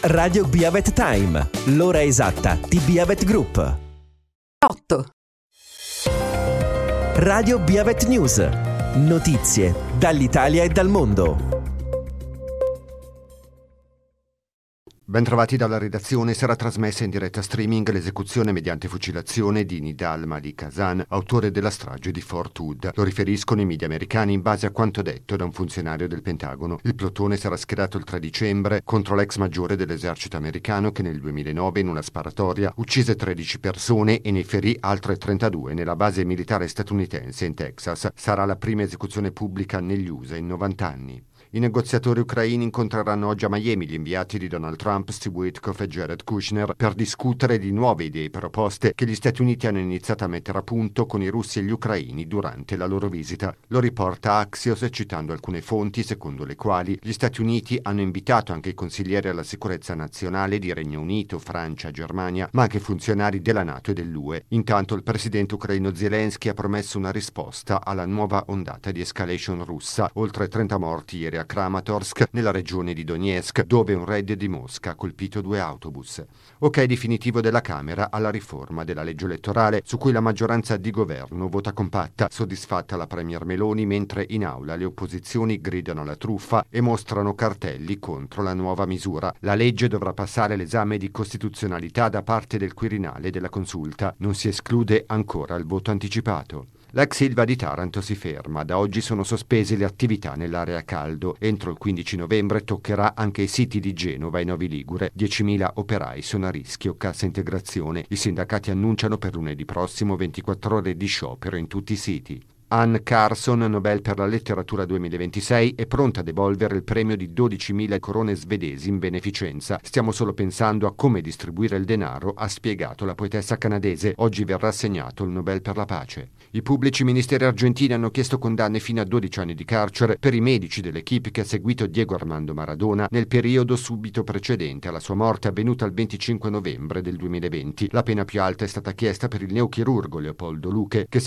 Radio Biavet Time, l'ora esatta di Biavet Group. 8. Radio Biavet News, notizie dall'Italia e dal mondo. Bentrovati dalla redazione. Sarà trasmessa in diretta streaming l'esecuzione mediante fucilazione di Nidal Malik Hasan, autore della strage di Fort Hood. Lo riferiscono i media americani in base a quanto detto da un funzionario del Pentagono. Il plotone sarà schierato il 3 dicembre contro l'ex maggiore dell'esercito americano che nel 2009 in una sparatoria uccise 13 persone e ne ferì altre 32 nella base militare statunitense in Texas. Sarà la prima esecuzione pubblica negli USA in 90 anni. I negoziatori ucraini incontreranno oggi a Miami gli inviati di Donald Trump, Steve Witkoff e Jared Kushner per discutere di nuove idee e proposte che gli Stati Uniti hanno iniziato a mettere a punto con i russi e gli ucraini durante la loro visita. Lo riporta Axios citando alcune fonti secondo le quali gli Stati Uniti hanno invitato anche i consiglieri alla sicurezza nazionale di Regno Unito, Francia, Germania, ma anche funzionari della NATO e dell'UE. Intanto il presidente ucraino Zelensky ha promesso una risposta alla nuova ondata di escalation russa. Oltre 30 morti ieri a Kramatorsk, nella regione di Donetsk, dove un raid di Mosca ha colpito 2 autobus. Ok definitivo della Camera alla riforma della legge elettorale, su cui la maggioranza di governo vota compatta, soddisfatta la premier Meloni, mentre in aula le opposizioni gridano alla truffa e mostrano cartelli contro la nuova misura. La legge dovrà passare l'esame di costituzionalità da parte del Quirinale della Consulta. Non si esclude ancora il voto anticipato. L'ex Ilva di Taranto si ferma. Da oggi sono sospese le attività nell'area a caldo. Entro il 15 novembre toccherà anche i siti di Genova e Novi Ligure. 10.000 operai sono a rischio cassa integrazione. I sindacati annunciano per lunedì prossimo 24 ore di sciopero in tutti i siti. Anne Carson, Nobel per la letteratura 2026, è pronta a devolvere il premio di 12.000 corone svedesi in beneficenza. Stiamo solo pensando a come distribuire il denaro, ha spiegato la poetessa canadese. Oggi verrà assegnato il Nobel per la pace. I pubblici ministeri argentini hanno chiesto condanne fino a 12 anni di carcere per i medici dell'equipe che ha seguito Diego Armando Maradona nel periodo subito precedente alla sua morte avvenuta il 25 novembre del 2020. La pena più alta è stata chiesta per il neochirurgo Leopoldo Luque, che